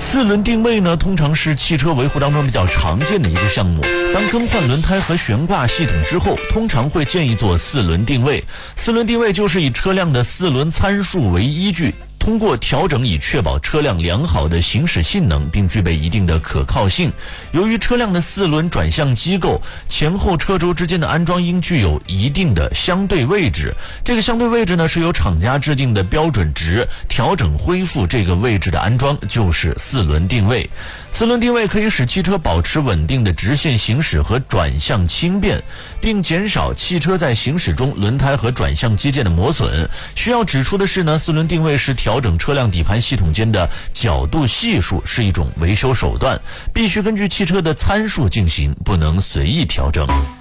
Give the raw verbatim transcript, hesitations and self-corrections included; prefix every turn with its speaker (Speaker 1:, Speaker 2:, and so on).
Speaker 1: 四轮定位呢，通常是汽车维护当中比较常见的一个项目。当更换轮胎和悬挂系统之后，通常会建议做四轮定位。四轮定位就是以车辆的四轮参数为依据，通过调整以确保车辆良好的行驶性能，并具备一定的可靠性。由于车辆的四轮转向机构前后车轴之间的安装应具有一定的相对位置，这个相对位置呢是由厂家制定的标准值，调整恢复这个位置的安装就是四轮定位。四轮定位可以使汽车保持稳定的直线行驶和转向轻便，并减少汽车在行驶中轮胎和转向机件的磨损。需要指出的是呢，四轮定位是调整车辆底盘系统间的角度系数，是一种维修手段，必须根据汽车的参数进行，不能随意调整。